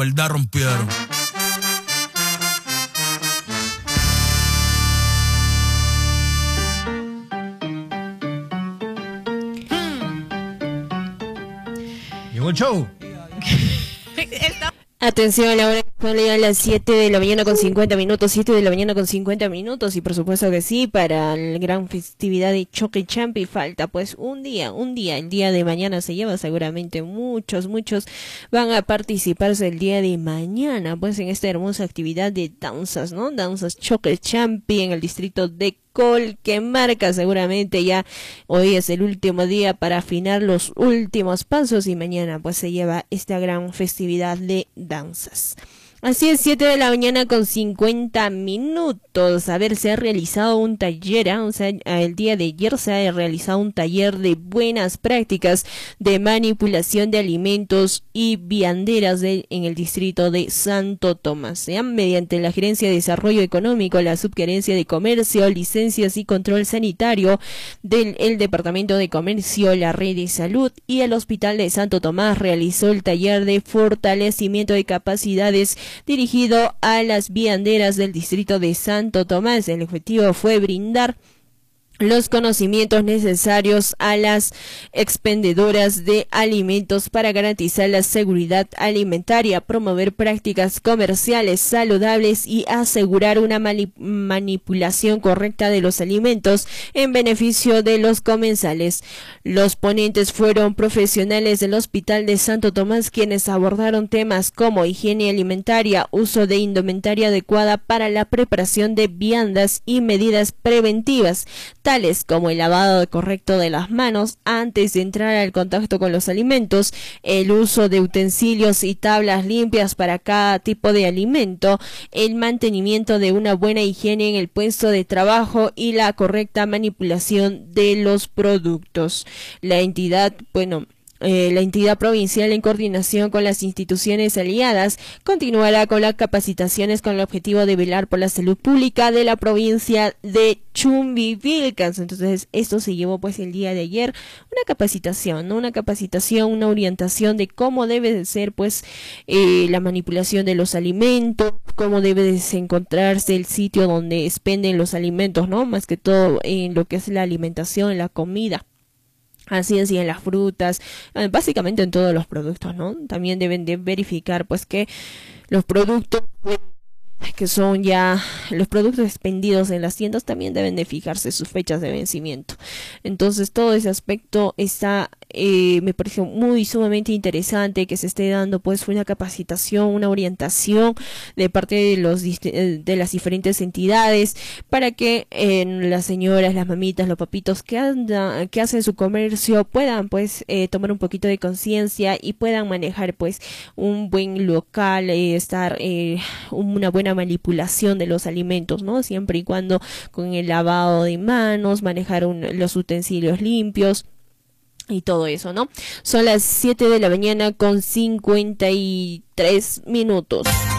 verdad rompieron. Llegó el show. Atención, a la hora a las 7 de la mañana con 50 minutos, 7 de la mañana con 50 minutos, y por supuesto que sí, para la gran festividad de Choquenchampi falta pues un día, el día de mañana se lleva, seguramente muchos van a participarse el día de mañana, pues en esta hermosa actividad de danzas, ¿no? Danzas Choquenchampi en el distrito de Colquemarca. Seguramente ya hoy es el último día para afinar los últimos pasos y mañana pues se lleva esta gran festividad de danzas. Así es, 7 de la mañana con 50 minutos. A ver, se ha realizado un taller, o sea, el día de ayer se ha realizado un taller de buenas prácticas de manipulación de alimentos y vianderas en el distrito de Santo Tomás, mediante la Gerencia de Desarrollo Económico, la Subgerencia de Comercio, Licencias y Control Sanitario del Departamento de Comercio, la Red de Salud y el Hospital de Santo Tomás realizó el taller de fortalecimiento de capacidades dirigido a las vianderas del distrito de Santo Tomás. El objetivo fue brindar los conocimientos necesarios a las expendedoras de alimentos para garantizar la seguridad alimentaria, promover prácticas comerciales saludables y asegurar una manipulación correcta de los alimentos en beneficio de los comensales. Los ponentes fueron profesionales del Hospital de Santo Tomás, quienes abordaron temas como higiene alimentaria, uso de indumentaria adecuada para la preparación de viandas y medidas preventivas, tales como el lavado correcto de las manos antes de entrar al contacto con los alimentos, el uso de utensilios y tablas limpias para cada tipo de alimento, el mantenimiento de una buena higiene en el puesto de trabajo y la correcta manipulación de los productos. La entidad provincial, en coordinación con las instituciones aliadas, continuará con las capacitaciones con el objetivo de velar por la salud pública de la provincia de Chumbivilcas. Entonces, esto se llevó pues el día de ayer, una capacitación, ¿no? Una orientación de cómo debe de ser pues la manipulación de los alimentos, cómo debe de encontrarse el sitio donde expenden los alimentos, ¿no? Más que todo en lo que es la alimentación, la comida. Así es, y en las frutas, básicamente en todos los productos, ¿no? También deben de verificar pues que los productos que son ya los productos expendidos en las tiendas también deben de fijarse sus fechas de vencimiento. Entonces todo ese aspecto está me pareció muy sumamente interesante que se esté dando pues una capacitación, una orientación de parte de las diferentes entidades para que las señoras, las mamitas, los papitos que hacen su comercio puedan pues tomar un poquito de conciencia y puedan manejar pues un buen local, una buena manipulación de los alimentos, ¿no? Siempre y cuando con el lavado de manos, manejar los utensilios limpios y todo eso, ¿no? Son las 7 de la mañana con 53 minutos.